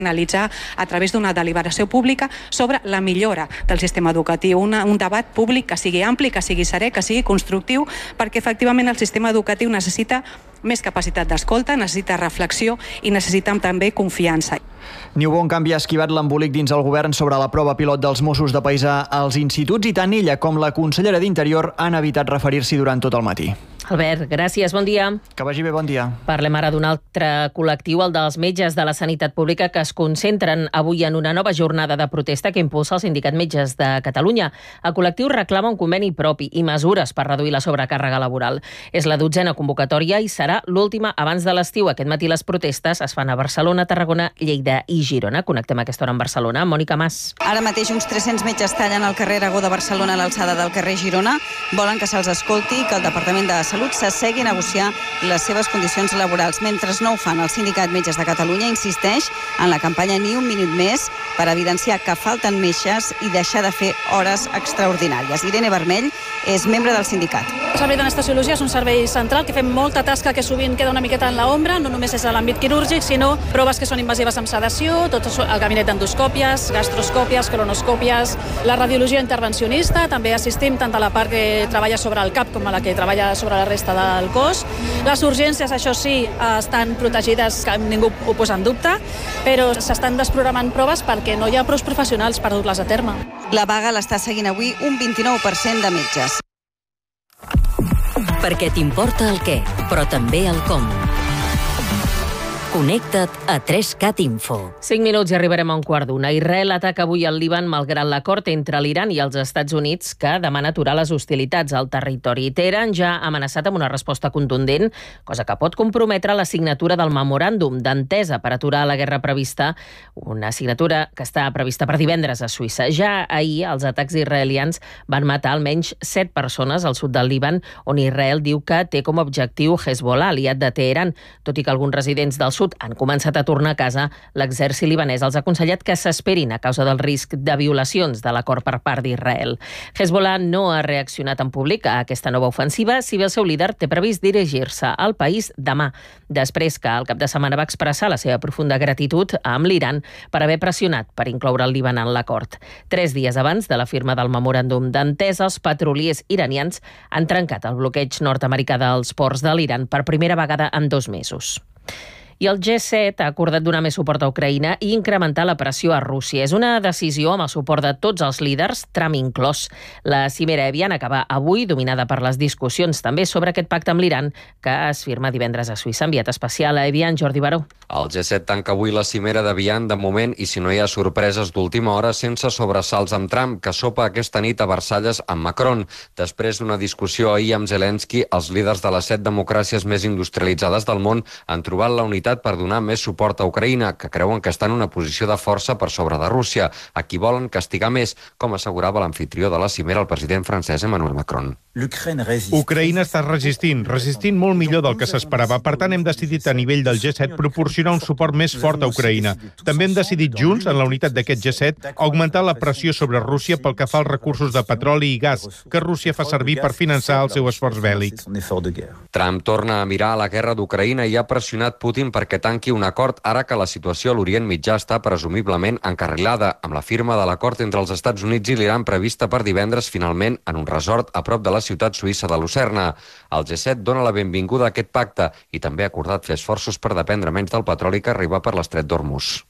analitzar a través d'una deliberació pública sobre la millora del sistema educatiu, un debat públic que sigui ampli, que sigui serè, que sigui constructiu, perquè efectivament el sistema educatiu necessita més capacitat d'escolta, necessita reflexió i necessita també confiança. Niubó, en canvi, ha esquivat l'embolic dins el govern sobre la prova pilot dels Mossos de Paisà als instituts i tant ella com la consellera d'Interior han evitat referir-s'hi durant tot el matí. Albert, gràcies, bon dia. Que vagi bé, bon dia. Parlem ara d'un altre col·lectiu, el dels metges de la sanitat pública, que es concentren avui en una nova jornada de protesta que impulsa el Sindicat Metges de Catalunya. El col·lectiu reclama un conveni propi i mesures per reduir la sobrecàrrega laboral. És la 12a convocatòria i serà l'última abans de l'estiu. Aquest matí les protestes es fan a Barcelona, Tarragona, Lleida i Girona. Connectem a aquesta hora amb Barcelona. Mònica Mas. Ara mateix uns 300 metges tallen al carrer Aragó de Barcelona a l'alçada del carrer Girona. Volen que se'ls escolti i que el Departament de Salut s'assegui a negociar les seves condicions laborals. Mentre no ho fan, el Sindicat Metges de Catalunya insisteix en la campanya Ni un minut més per evidenciar que falten metges i deixar de fer hores extraordinàries. Irene Vermell és membre del sindicat. El servei d'anestesiologia és un servei central que fem molta tasca que sovint queda una miqueta en l'ombra, no només és a l'àmbit quirúrgic, sinó proves que són invasives amb sedació, tot el gabinet d'endoscòpies, gastroscòpies, colonoscòpies, la radiologia intervencionista, també assistim tant a la part que treballa sobre el cap com a la que treballa sobre la resta del cos. Les urgències, això sí, estan protegides, que ningú ho posa en dubte, però s'estan desprogramant proves perquè no hi ha prous professionals per dur-les a terme. La vaga l'està seguint avui un 29% de metges. Perquè t'importa el què, però també el com. Connecta't a 3Cat Info. 5 minuts i arribarem a un quart d'una. Israel ataca avui el Líban malgrat l'acord entre l'Iran i els Estats Units que demana aturar les hostilitats al territori. Teheran ja ha amenaçat amb una resposta contundent, cosa que pot comprometre la signatura del memoràndum d'entesa per aturar la guerra prevista, una signatura que està prevista per divendres a Suïssa. Ja ahir els atacs israelians van matar almenys 7 persones al sud del Líban, on Israel diu que té com a objectiu Hezbollah, aliat de Teheran. Tot i que alguns residents del sud han començat a tornar a casa, l'exèrcit libanès els ha aconsellat que s'esperin a causa del risc de violacions de l'acord per part d'Israel. Hezbollah no ha reaccionat en públic a aquesta nova ofensiva, si bé el seu líder té previst dirigir-se al país demà, després que el cap de setmana va expressar la seva profunda gratitud amb l'Iran per haver pressionat per incloure el Líban en l'acord. 3 dies abans de la firma del memoràndum d'entesa, els petroliers iranians han trencat el bloqueig nord-americà dels ports de l'Iran per primera vegada en 2 mesos. I el G7 ha acordat donar més suport a Ucraïna i incrementar la pressió a Rússia. És una decisió amb el suport de tots els líders, Trump inclòs. La cimera Evian acaba avui, dominada per les discussions també sobre aquest pacte amb l'Iran, que es firma divendres a Suïssa. Enviat especial a Evian, Jordi Baró. El G7 tanca avui la cimera d'Evian de moment i si no hi ha sorpreses d'última hora sense sobresalts amb Trump, que sopa aquesta nit a Versalles amb Macron. Després d'una discussió ahir amb Zelensky, els líders de les 7 democràcies més industrialitzades del món han trobat la unitat per donar més suport a Ucraïna, que creuen que està en una posició de força per sobre de Rússia, a qui volen castigar més, com assegurava l'amfitrió de la cimera, el president francès Emmanuel Macron. Ucraïna està resistint molt millor del que s'esperava. Per tant, hem decidit a nivell del G7 proporcionar un suport més fort a Ucraïna. També hem decidit junts, en la unitat d'aquest G7, augmentar la pressió sobre Rússia pel que fa als recursos de petroli i gas que Rússia fa servir per finançar el seu esforç bèl·lic. Trump torna a mirar a la guerra d'Ucraïna i ha pressionat Putin perquè tanqui un acord ara que la situació a l'Orient Mitjà està presumiblement encarrilada, amb la firma de l'acord entre els Estats Units i l'Iran prevista per divendres finalment en un resort a prop de la ciutat suïssa de Lucerna. El G7 dona la benvinguda a aquest pacte i també ha acordat fer esforços per dependre menys del petroli que arriba per l'estret d'Hormuz.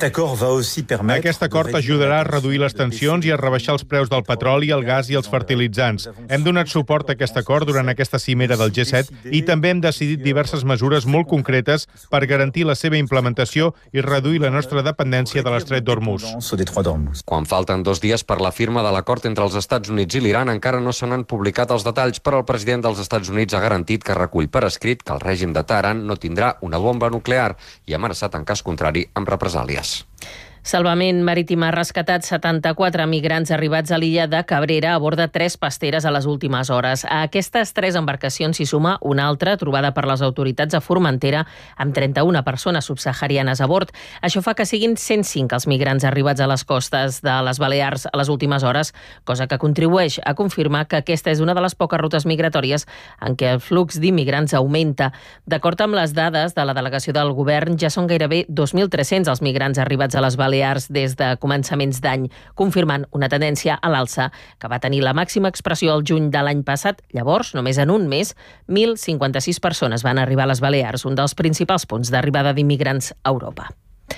Aquest acord ajudarà a reduir les tensions i a rebaixar els preus del petroli, el gas i els fertilitzants. Hem donat suport a aquest acord durant aquesta cimera del G7 i també hem decidit diverses mesures molt concretes per garantir la seva implementació i reduir la nostra dependència de l'estret d'Hormuz. Quan falten 2 dies per la firma de l'acord entre els Estats Units i l'Iran, encara no se n'han publicat els detalls, però el president dels Estats Units ha garantit que recull per escrit que el règim de Teheran no tindrà una bomba nuclear i ha amenaçat en cas contrari amb represàlies. Salvament Marítim ha rescatat 74 migrants arribats a l'illa de Cabrera a bord de 3 pasteres a les últimes hores. A aquestes 3 embarcacions s'hi suma una altra trobada per les autoritats a Formentera amb 31 persones subsaharianes a bord. Això fa que siguin 105 els migrants arribats a les costes de les Balears a les últimes hores, cosa que contribueix a confirmar que aquesta és una de les poques rutes migratòries en què el flux d'immigrants augmenta. D'acord amb les dades de la delegació del govern, ja són gairebé 2.300 els migrants arribats a les Balears des de començaments d'any, confirmant una tendència a l'alça que va tenir la màxima expressió el juny de l'any passat. Llavors, només en un mes, 1.056 persones van arribar a les Balears, un dels principals punts d'arribada d'immigrants a Europa.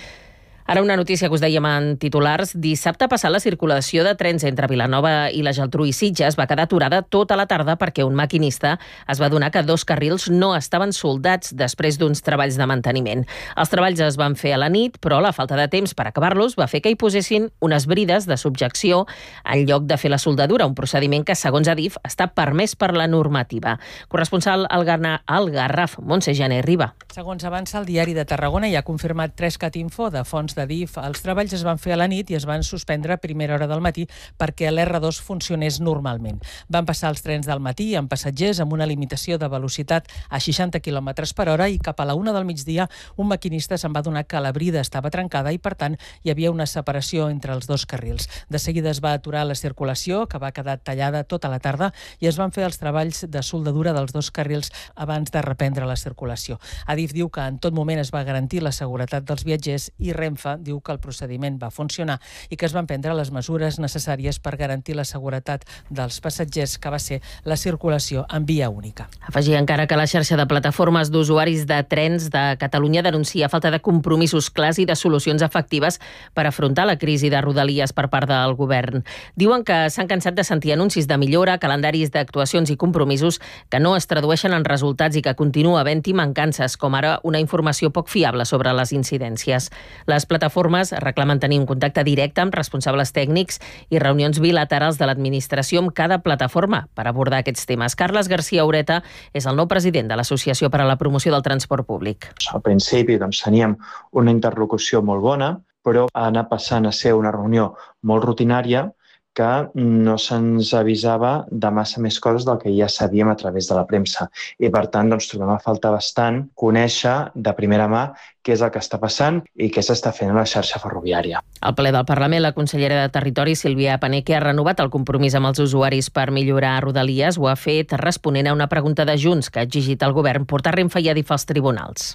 Ara una notícia que us dèiem en titulars. Dissabte passat la circulació de trens entre Vilanova i la Geltrú i Sitges va quedar aturada tota la tarda perquè un maquinista es va adonar que 2 carrils no estaven soldats després d'uns treballs de manteniment. Els treballs es van fer a la nit, però la falta de temps per acabar-los va fer que hi posessin unes brides de subjecció en lloc de fer la soldadura, un procediment que, segons Adif, està permès per la normativa. Corresponsal al Garraf, Montse Jané Riba. Segons avança el diari de Tarragona i ha confirmat 3cat Info de fonts d'Adif, els treballs es van fer a la nit i es van suspendre a primera hora del matí perquè l'R2 funcionés normalment. Van passar els trens del matí amb passatgers amb una limitació de velocitat a 60 km per hora i cap a la 1 del migdia un maquinista se'n va adonar que la brida estava trencada i, per tant, hi havia una separació entre els 2 carrils. De seguida es va aturar la circulació, que va quedar tallada tota la tarda, i es van fer els treballs de soldadura dels 2 carrils abans de reprendre la circulació. Adif diu que en tot moment es va garantir la seguretat dels viatgers i Renfe diu que el procediment va funcionar i que es van prendre les mesures necessàries per garantir la seguretat dels passatgers, que va ser la circulació en via única. Afegir encara que la xarxa de plataformes d'usuaris de trens de Catalunya denuncia falta de compromisos clars i de solucions efectives per afrontar la crisi de Rodalies per part del govern. Diuen que s'han cansat de sentir anuncis de millora, calendaris d'actuacions i compromisos que no es tradueixen en resultats i que continua havent-hi mancances, com ara una informació poc fiable sobre les incidències. Les plataformes reclamen tenir un contacte directe amb responsables tècnics i reunions bilaterals de l'administració amb cada plataforma per abordar aquests temes. Carles García Ureta és el nou president de l'Associació per a la Promoció del Transport Públic. Al principi teníem una interlocució molt bona, però ha anat passant a ser una reunió molt rutinària que no se'ns avisava de massa més coses del que ja sabíem a través de la premsa. I, per tant, trobem a faltar bastant conèixer de primera mà què és el que està passant i què s'està fent a la xarxa ferroviària. Al ple del Parlament, la consellera de Territori, Sílvia Paneque, ha renovat el compromís amb els usuaris per millorar Rodalies. Ho ha fet responent a una pregunta de Junts que ha exigit al govern portar Renfe i Adif als tribunals.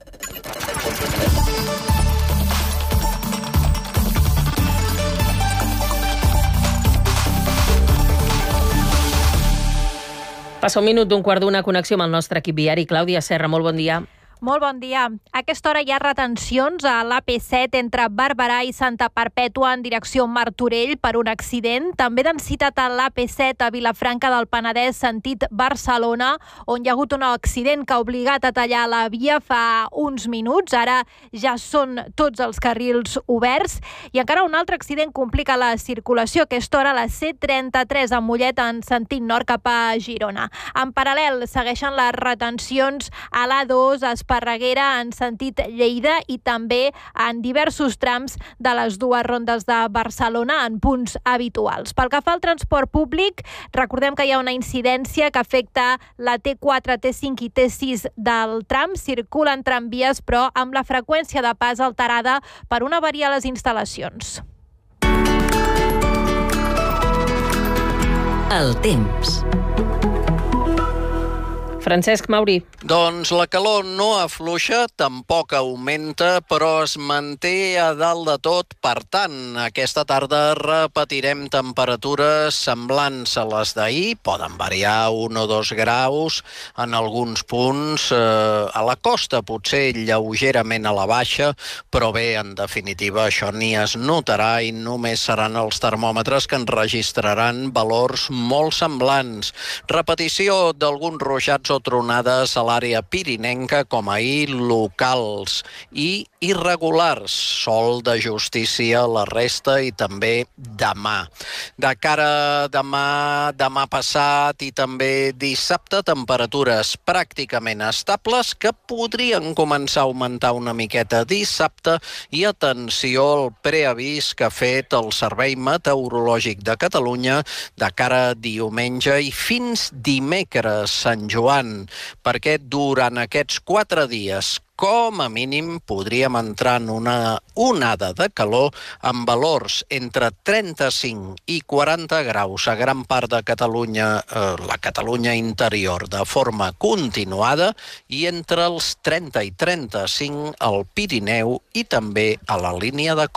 Passa un minut d'un quart d'una, connexió amb el nostre equip viari. Clàudia Serra, molt bon dia. Molt bon dia. A aquesta hora hi ha retencions a l'AP7 entre Barberà i Santa Perpètua en direcció Martorell per un accident. També densitat a l'AP7 a Vilafranca del Penedès sentit Barcelona, on hi ha hagut un accident que ha obligat a tallar la via fa uns minuts. Ara ja són tots els carrils oberts. I encara un altre accident complica la circulació. A aquesta hora a la C33 a Mollet en sentit nord cap a Girona. En paral·lel segueixen les retencions a l'A2 a Esparreguera en sentit Lleida i també en diversos trams de les dues rondes de Barcelona en punts habituals. Pel que fa al transport públic, recordem que hi ha una incidència que afecta la T4, T5 i T6 del tram. Circulen tramvies, però amb la freqüència de pas alterada per una avaria a les instal·lacions. El temps. Francesc Mauri. Doncs la calor no afluixa, tampoc augmenta, però es manté a dalt de tot. Per tant, aquesta tarda repetirem temperatures semblants a les d'ahir. Poden variar 1 o 2 graus en alguns punts. A la costa potser lleugerament a la baixa, però bé, en definitiva, això ni es notarà i només seran els termòmetres que enregistraran valors molt semblants. Repetició d'alguns ruixats o o tronades a l'àrea pirinenca com ahir locals i irregulars. Sol de justícia la resta i també demà. De cara a demà passat i també dissabte, temperatures pràcticament estables que podrien començar a augmentar una miqueta dissabte i atenció al preavís que ha fet el Servei Meteorològic de Catalunya de cara a diumenge i fins dimecres, Sant Joan, perquè durant aquests 4 dies com a mínim podríem entrar en una onada de calor amb valors entre 35 i 40 graus a gran part de Catalunya, la Catalunya interior, de forma continuada, i entre els 30 i 35 al Pirineu i també a la línia de